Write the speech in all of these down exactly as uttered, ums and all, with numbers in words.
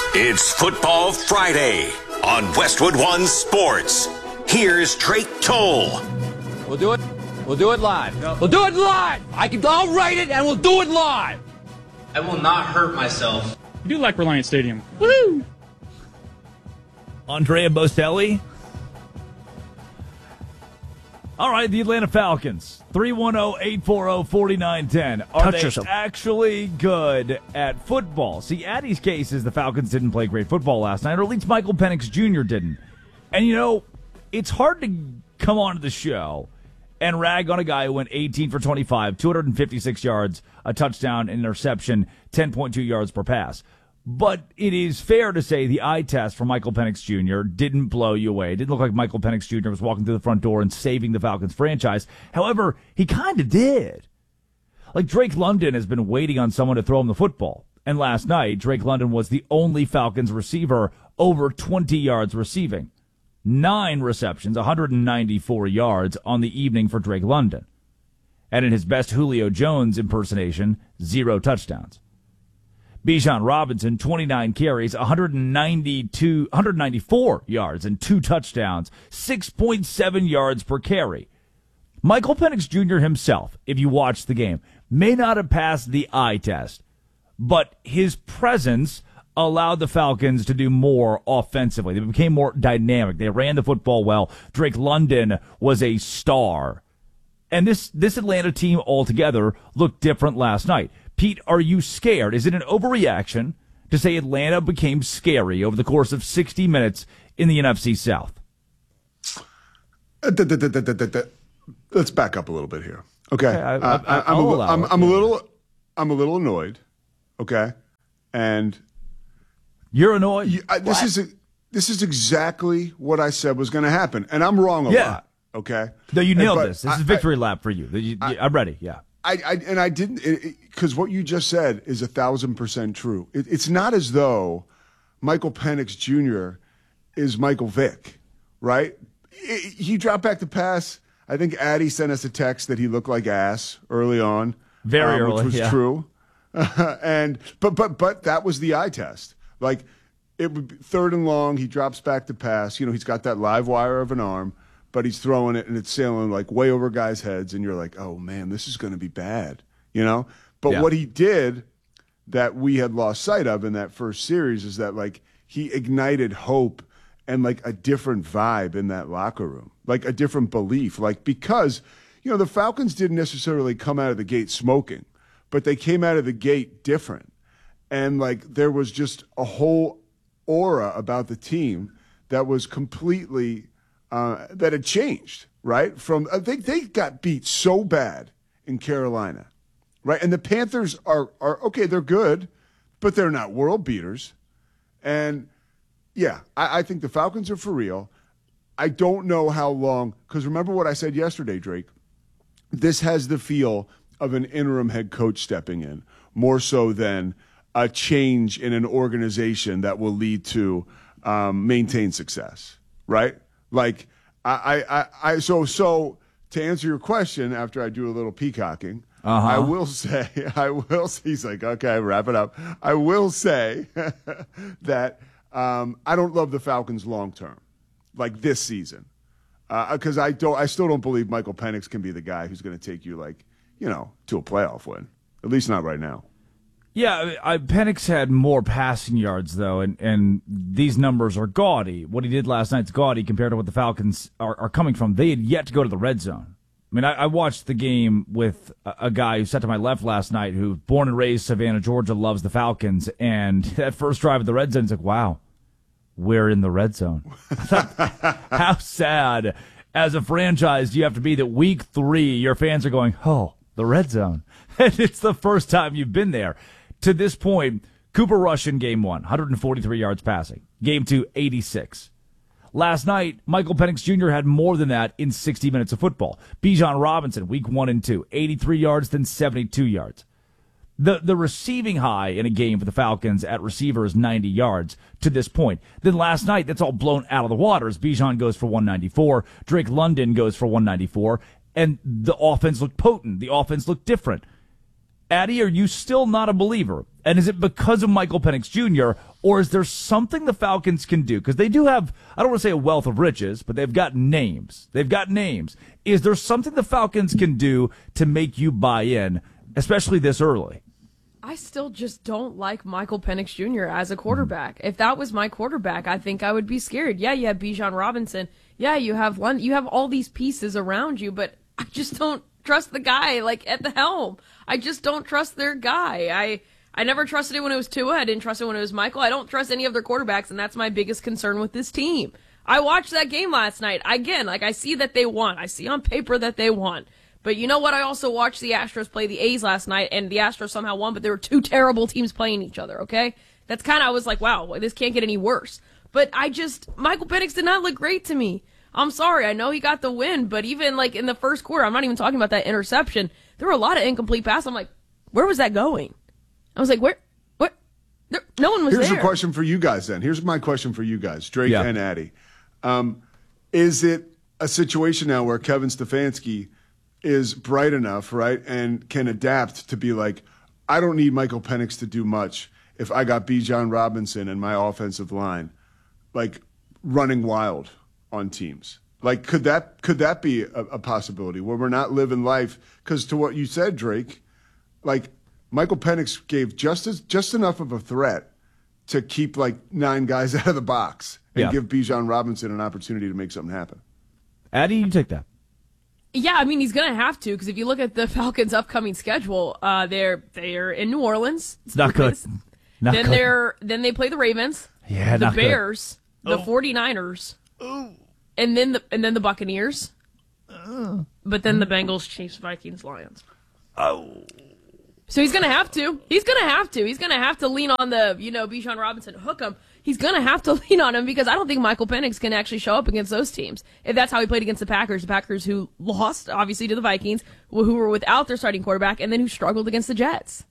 It's Football Friday on Westwood One Sports. Here's Drake Toll. We'll do it. We'll do it live. No. We'll do it live. I can. I'll write it, and we'll do it live. I will not hurt myself. You do like Reliant Stadium. Woo! Andrea Bocelli. All right, the Atlanta Falcons. three one zero, eight four zero, four nine one zero. Are Touch they yourself. actually good at football? See, Addie's case is the Falcons didn't play great football last night, or at least Michael Penix Junior didn't. And, you know, it's hard to come onto the show and rag on a guy who went eighteen for twenty-five, two hundred fifty-six yards, a touchdown, an interception, ten point two yards per pass. But it is fair to say the eye test for Michael Penix Junior didn't blow you away. It didn't look like Michael Penix Junior was walking through the front door and saving the Falcons franchise. However, he kind of did. Like, Drake London has been waiting on someone to throw him the football. And last night, Drake London was the only Falcons receiver over twenty yards receiving. Nine receptions, one hundred ninety-four yards on the evening for Drake London. And in his best Julio Jones impersonation, zero touchdowns. Bijan Robinson, twenty-nine carries, one hundred ninety-two, one hundred ninety-four yards and two touchdowns, six point seven yards per carry. Michael Penix Junior himself, if you watch the game, may not have passed the eye test, but his presence allowed the Falcons to do more offensively. They became more dynamic. They ran the football well. Drake London was a star. And this, this Atlanta team altogether looked different last night. Pete, are you scared? Is it an overreaction to say Atlanta became scary over the course of sixty minutes in the N F C South? Let's back up a little bit here. Okay. okay I, uh, I, I'm, a, I'm, I'm a yeah. little I'm a little annoyed. Okay. And you're annoyed? You, I, this is a, this is exactly what I said was going to happen. And I'm wrong a yeah. lot. Okay. No, you nailed and, this. This I, is victory I, lap for you. you I, I'm ready. Yeah. I, I and I didn't because what you just said is a thousand percent true. It, it's not as though Michael Penix Junior is Michael Vick, right? It, he dropped back the pass. I think Addie sent us a text that he looked like ass early on, very um, early, which was yeah. true. and but but but that was the eye test. Like it would be third and long. He drops back the pass. You know, he's got that live wire of an arm. But he's throwing it, and it's sailing like way over guys' heads, and you're like, oh, man, this is going to be bad, you know? But yeah. what he did that we had lost sight of in that first series is that, like, he ignited hope and, like, a different vibe in that locker room, like a different belief. Like, because, you know, the Falcons didn't necessarily come out of the gate smoking, but they came out of the gate different. And, like, there was just a whole aura about the team that was completely – Uh, that had changed, right? From I think they got beat so bad in Carolina, right? And the Panthers are are okay, they're good, but they're not world beaters. And yeah, I, I think the Falcons are for real. I don't know how long, because remember what I said yesterday, Drake. This has the feel of an interim head coach stepping in, more so than a change in an organization that will lead to um, maintained success, right? Like, I, I, I, so, so to answer your question, after I do a little peacocking, uh-huh. I will say, I will, he's like, okay, wrap it up. I will say that um, I don't love the Falcons long term, like this season, because uh, I don't, I still don't believe Michael Penix can be the guy who's going to take you, like, you know, to a playoff win. At least not right now. Yeah, I, Penix had more passing yards, though, and, and these numbers are gaudy. What he did last night's gaudy compared to what the Falcons are, are coming from. They had yet to go to the red zone. I mean, I, I watched the game with a, a guy who sat to my left last night who, born and raised Savannah, Georgia, loves the Falcons, and that first drive of the red zone, he's like, wow, we're in the red zone. How sad as a franchise do you have to be that week three your fans are going, oh, the red zone. And it's the first time you've been there. To this point, Cooper Rush in game one, one hundred forty-three yards passing. Game two, eighty-six. Last night, Michael Penix Junior had more than that in sixty minutes of football. Bijan Robinson, week one and two, eighty-three yards, then seventy-two yards. The the receiving high in a game for the Falcons at receiver is ninety yards to this point. Then last night, that's all blown out of the water as Bijan goes for one ninety-four, Drake London goes for one ninety-four, and the offense looked potent. The offense looked different. Addie, are you still not a believer? And is it because of Michael Penix Junior, Or is there something the Falcons can do? Because they do have, I don't want to say a wealth of riches, but they've got names. They've got names. Is there something the Falcons can do to make you buy in, especially this early? I still just don't like Michael Penix Junior as a quarterback. If that was my quarterback, I think I would be scared. Yeah, you have Bijan Robinson. Yeah, you have London. You have all these pieces around you, but I just don't trust the guy, like, at the helm. I just don't trust their guy. I I never trusted it when it was Tua. I didn't trust it when it was Michael. I don't trust any of their quarterbacks, and that's my biggest concern with this team. I watched that game last night. Again, like, I see that they won. I see on paper that they won. But you know what? I also watched the Astros play the A's last night, and the Astros somehow won, but there were two terrible teams playing each other, okay? That's kind of, I was like, wow, this can't get any worse. But I just, Michael Penix did not look great to me. I'm sorry, I know he got the win, but even, like, in the first quarter, I'm not even talking about that interception, there were a lot of incomplete passes. I'm like, where was that going? I was like, where, what? There, no one was Here's there. Here's a question for you guys then. Here's my question for you guys, Drake Yeah. and Addy. Um, is it a situation now where Kevin Stefanski is bright enough, right, and can adapt to be like, I don't need Michael Penix to do much if I got Bijan Robinson and my offensive line, like, running wild on teams? Like, could that could that be a, a possibility where we're not living life? Because to what you said, Drake, like, Michael Penix gave just as just enough of a threat to keep, like, nine guys out of the box and Yeah. give Bijan Robinson an opportunity to make something happen. Addy, you take that. Yeah, I mean, he's going to have to, because if you look at the Falcons' upcoming schedule, uh, they're they're in New Orleans. It's not good. Not then good. they're then they play the Ravens, Yeah, the not good. Bears, the 49ers, and then the and then the Buccaneers. But then the Bengals, Chiefs, Vikings, Lions. Oh. So he's going to have to. He's going to have to. He's going to have to lean on the, you know, Bijan Robinson, hook him. He's going to have to lean on him because I don't think Michael Penix can actually show up against those teams. If that's how he played against the Packers, the Packers who lost, obviously, to the Vikings, who were without their starting quarterback, and then who struggled against the Jets.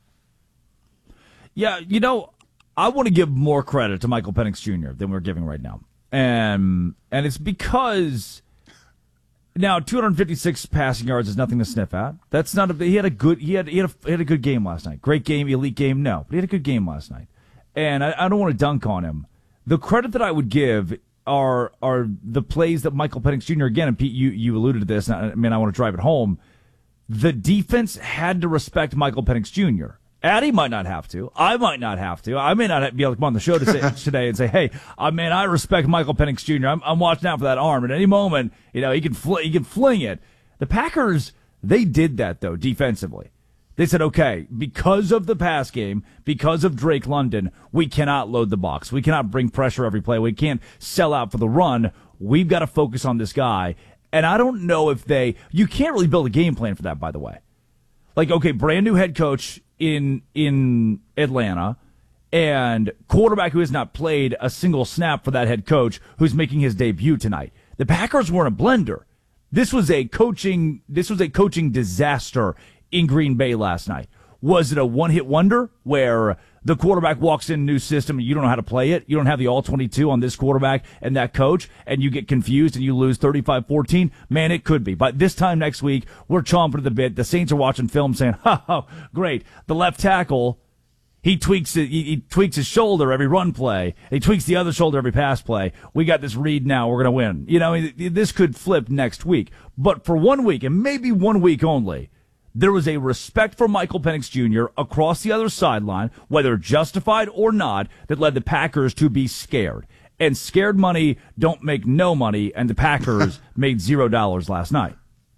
Yeah, you know, I want to give more credit to Michael Penix Junior than we're giving right now. And, and it's because... Now, two hundred fifty-six passing yards is nothing to sniff at. That's not a. He had a good. He had. He had a, he had a good game last night. Great game, elite game. No, but he had a good game last night. And I, I don't want to dunk on him. The credit that I would give are are the plays that Michael Penix Junior Again, and Pete, you you alluded to this. And I, I mean, I want to drive it home. The defense had to respect Michael Penix Junior Addy might not have to. I might not have to. I may not be able to come on the show to say, today and say, hey, I mean, I respect Michael Penix Junior I'm, I'm watching out for that arm. At any moment, you know, he can, fl- he can fling it. The Packers, they did that, though, defensively. They said, okay, because of the pass game, because of Drake London, we cannot load the box. We cannot bring pressure every play. We can't sell out for the run. We've got to focus on this guy. And I don't know if they – you can't really build a game plan for that, by the way. Like, okay, brand new head coach in in Atlanta and quarterback who has not played a single snap for that head coach who's making his debut tonight. The Packers were in a blender. This was a coaching this was a coaching disaster in Green Bay last night. Was it a one-hit wonder where the quarterback walks in a new system and you don't know how to play it? You don't have the all twenty-two on this quarterback and that coach, and you get confused and you lose thirty-five fourteen? Man, it could be. But this time next week, we're chomping at the bit. The Saints are watching film saying, ha, ha, great. The left tackle, he tweaks it, he, he tweaks his shoulder every run play. He tweaks the other shoulder every pass play. We got this read now. We're going to win. You know, this could flip next week. But for one week, and maybe one week only, there was a respect for Michael Penix Junior across the other sideline, whether justified or not, that led the Packers to be scared. And scared money don't make no money, and the Packers made zero dollars last night.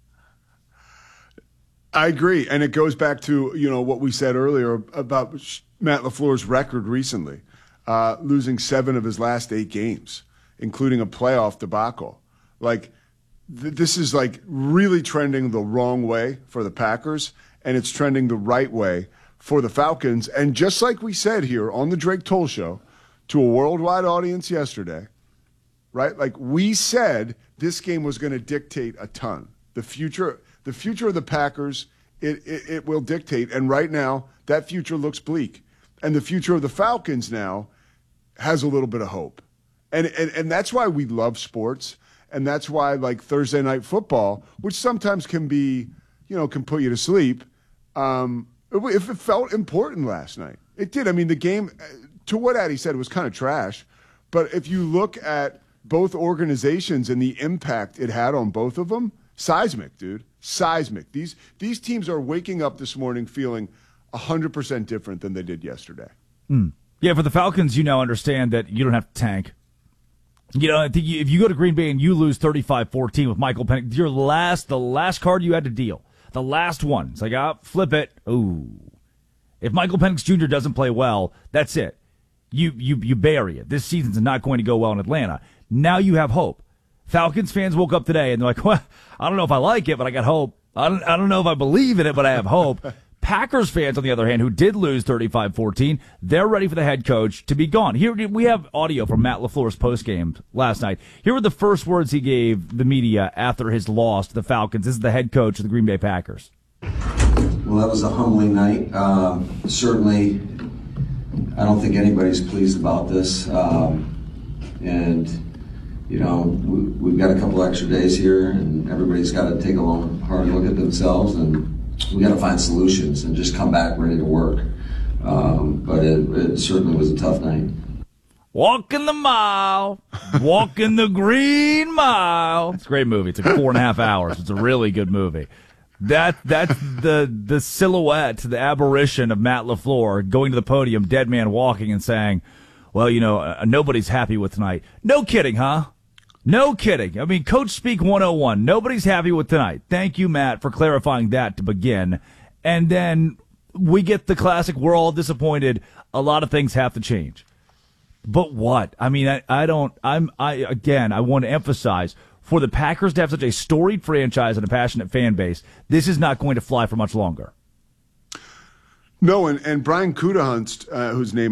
I agree, and it goes back to, you know, what we said earlier about Matt LaFleur's record recently, uh, losing seven of his last eight games, including a playoff debacle. Like, this is like really trending the wrong way for the Packers, and it's trending the right way for the Falcons. And just like we said here on the Drake Toll Show to a worldwide audience yesterday, right? Like we said, this game was going to dictate a ton. The future, the future of the Packers, it, it, it will dictate. And right now, that future looks bleak. And the future of the Falcons now has a little bit of hope. And and, and that's why we love sports. And that's why, like, Thursday Night Football, which sometimes can be, you know, can put you to sleep, um, if it felt important last night. It did. I mean, the game, to what Addy said, was kind of trash. But if you look at both organizations and the impact it had on both of them, seismic, dude. Seismic. These these teams are waking up this morning feeling one hundred percent different than they did yesterday. Mm. Yeah, for the Falcons, you now understand that you don't have to tank. You know, if you go to Green Bay and you lose thirty-five fourteen with Michael Penix, your last, the last card you had to deal, the last one. It's like, ah, flip it. Ooh. If Michael Penix Junior doesn't play well, that's it. You, you, you bury it. This season's not going to go well in Atlanta. Now you have hope. Falcons fans woke up today and they're like, well, I don't know if I like it, but I got hope. I don't, I don't know if I believe in it, but I have hope. Packers fans, on the other hand, who did lose thirty-five fourteen, they're ready for the head coach to be gone. Here we have audio from Matt LaFleur's postgame last night. Here were the first words he gave the media after his loss to the Falcons. This is the head coach of the Green Bay Packers. Well, that was a humbling night. Um, certainly, I don't think anybody's pleased about this. Um, and, you know, we, we've got a couple extra days here, and everybody's got to take a long, hard look at themselves, and we got to find solutions and just come back ready to work. Um, but it, it certainly was a tough night. Walking the mile, walking the green mile. It's a great movie. It's like four and a half hours. It's a really good movie. That that's the the silhouette, the apparition of Matt LaFleur going to the podium, dead man walking, and saying, "Well, you know, uh, nobody's happy with tonight." No kidding, huh? No kidding. I mean, Coach Speak one oh one. Nobody's happy with tonight. Thank you, Matt, for clarifying that to begin. And then we get the classic, we're all disappointed. A lot of things have to change. But what? I mean, I, I don't, I'm, I, again, I want to emphasize, for the Packers to have such a storied franchise and a passionate fan base, this is not going to fly for much longer. No, and, and Brian Kudahunst, uh, whose name